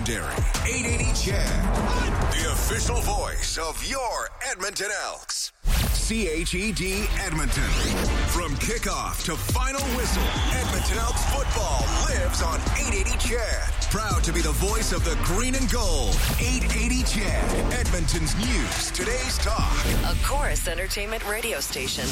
legendary 880 Chad, the official voice of your Edmonton Elks. CHED Edmonton. From kickoff to final whistle, Edmonton Elks football lives on 880 Chad. Proud to be the voice of the green and gold. 880 Chad, Edmonton's news, today's talk. A Chorus Entertainment radio station.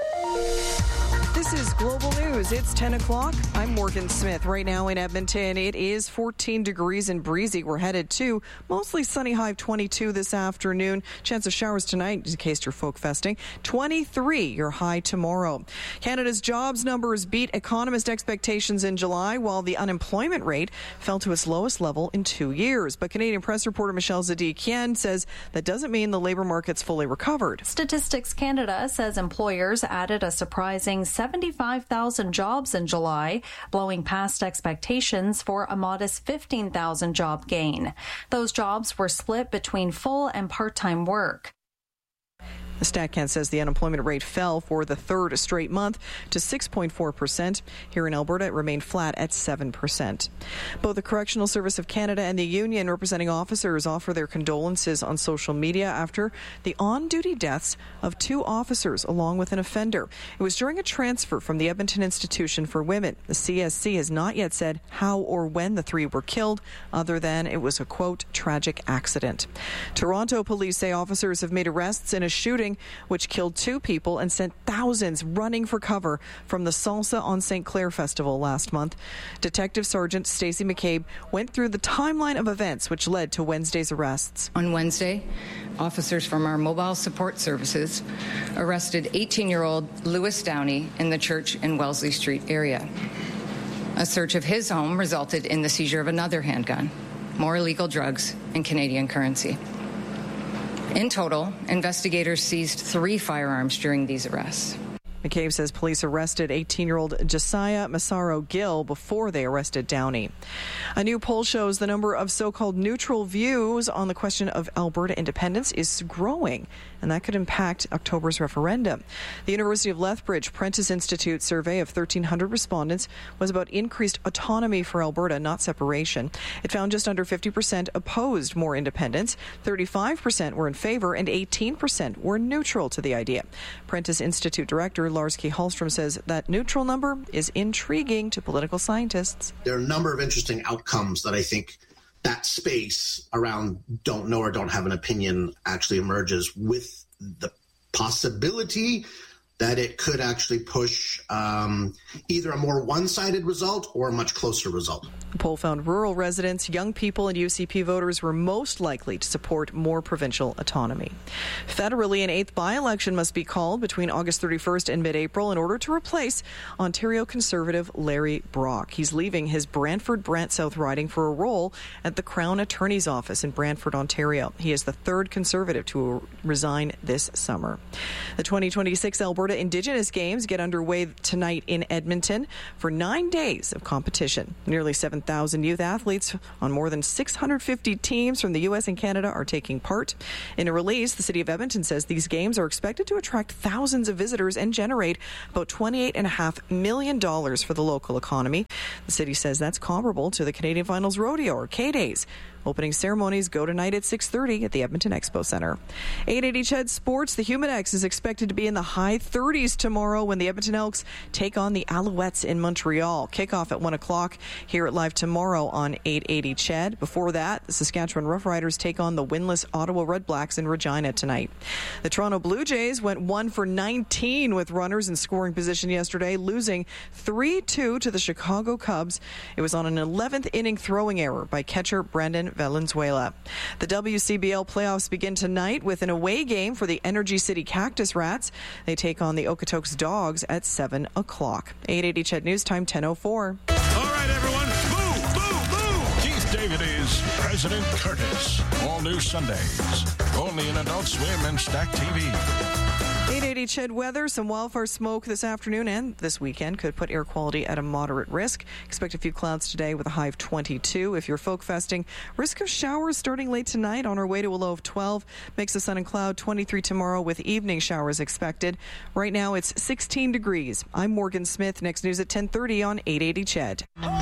This is Global News. It's 10 o'clock. I'm Morgan Smith. Right now in Edmonton, it is 14 degrees and breezy. We're headed to mostly sunny high of 22 this afternoon. Chance of showers tonight in case you're folk festing. 23, your high tomorrow. Canada's jobs numbers beat economist expectations in July, while the unemployment rate fell to its lowest level in 2 years. But Canadian press reporter Michelle Zadikian says that doesn't mean the labor market's fully recovered. Statistics Canada says employers added a surprising 75,000 jobs in July, blowing past expectations for a modest 15,000 job gain. Those jobs were split between full and part-time work. The StatCan says the unemployment rate fell for the third straight month to 6.4%. Here in Alberta, it remained flat at 7%. Both the Correctional Service of Canada and the union representing officers offer their condolences on social media after the on-duty deaths of 2 officers along with an offender. It was during a transfer from the Edmonton Institution for Women. The CSC has not yet said how or when the 3 were killed, other than it was a, quote, tragic accident. Toronto police say officers have made arrests in a shooting which killed 2 people and sent thousands running for cover from the Salsa on St. Clair Festival last month. Detective Sergeant Stacey McCabe went through the timeline of events which led to Wednesday's arrests. On Wednesday, officers from our mobile support services arrested 18-year-old Lewis Downey in the Church and Wellesley Street area. A search of his home resulted in the seizure of another handgun, more illegal drugs, and Canadian currency. In total, investigators seized 3 firearms during these arrests. McCabe says police arrested 18-year-old Josiah Massaro Gill before they arrested Downey. A new poll shows the number of so-called neutral views on the question of Alberta independence is growing, and that could impact October's referendum. The University of Lethbridge Prentice Institute survey of 1,300 respondents was about increased autonomy for Alberta, not separation. It found just under 50% opposed more independence, 35% were in favor, and 18% were neutral to the idea. Prentice Institute Director Lars K. Hallstrom says that neutral number is intriguing to political scientists. There are a number of interesting outcomes that I think that space around don't know or don't have an opinion actually emerges, with the possibility that it could actually push either a more one-sided result or a much closer result. The poll found rural residents, young people, and UCP voters were most likely to support more provincial autonomy. Federally, an 8th by-election must be called between August 31st and mid-April in order to replace Ontario Conservative Larry Brock. He's leaving his Brantford-Brant South riding for a role at the Crown Attorney's Office in Brantford, Ontario. He is the 3rd Conservative to resign this summer. The 2026 Alberta Indigenous Games get underway tonight in Edmonton for 9 days of competition. Nearly 7,000 youth athletes on more than 650 teams from the U.S. and Canada are taking part. In a release, the City of Edmonton says these games are expected to attract thousands of visitors and generate about $28.5 million for the local economy. The city says that's comparable to the Canadian Finals Rodeo, or K-Days. Opening ceremonies go tonight at 6:30 at the Edmonton Expo Center. 880 Ched Sports, the Humidex is expected to be in the high 30s tomorrow when the Edmonton Elks take on the Alouettes in Montreal. Kickoff at 1 o'clock here at Live Tomorrow on 880 Ched. Before that, the Saskatchewan Roughriders take on the winless Ottawa Redblacks in Regina tonight. The Toronto Blue Jays went 1 for 19 with runners in scoring position yesterday, losing 3-2 to the Chicago Cubs. It was on an 11th inning throwing error by catcher Brandon Valenzuela. The WCBL playoffs begin tonight with an away game for the Energy City Cactus Rats. They take on the Okotoks Dogs at 7 o'clock. 880 Ched News Time, 10:04. All right, everyone. Boo, boo, boo. Keith David is President Curtis. All new Sundays. Only in Adult Swim and Stack TV. 880 Ched weather. Some wildfire smoke this afternoon and this weekend could put air quality at a moderate risk. Expect a few clouds today with a high of 22. If you're folk festing, risk of showers starting late tonight on our way to a low of 12. Mix of sun and cloud, 23 tomorrow with evening showers expected. Right now it's 16 degrees. I'm Morgan Smith. Next news at 10:30 on 880 Ched.